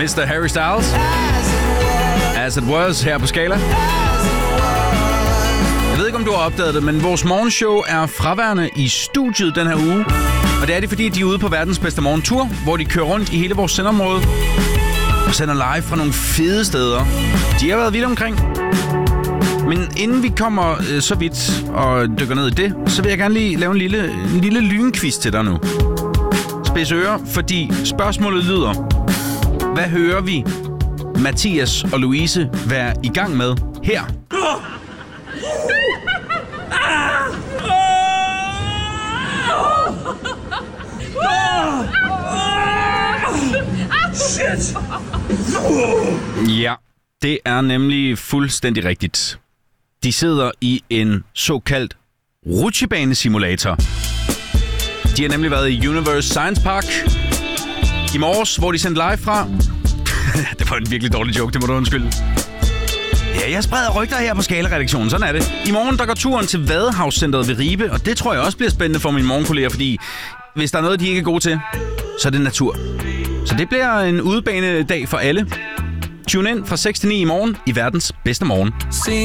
Mr. Harry Styles. As It Was her på Skala. Jeg ved ikke, om du har opdaget det, men vores morgenshow er fraværende i studiet den her uge. Og det er det, fordi de er ude på verdens bedste morgentur, hvor de kører rundt i hele vores sendområde og sender live fra nogle fede steder. De har været vidt omkring. Men inden vi kommer så vidt og dykker ned i det, så vil jeg gerne lige lave en lille lynquiz til dig nu. Spids ører, fordi spørgsmålet lyder: hvad hører vi Mathias og Louise være i gang med her? Shit! Ja, det er nemlig fuldstændig rigtigt. De sidder i en såkaldt rutsjebanesimulator. De har nemlig været i Universe Science Park i morges, hvor de sendte live fra. Det var en virkelig dårlig joke, det må du undskylde. Ja, jeg spreder rygter her på Skala-redaktionen, sådan er det. I morgen der går turen til Vadehavscentret ved Ribe, og det tror jeg også bliver spændende for mine morgenkolleger, fordi hvis der er noget, de ikke er gode til, så er det natur. Så det bliver en udebanedag for alle. Tune ind fra 6 til 9 i morgen i verdens bedste morgen.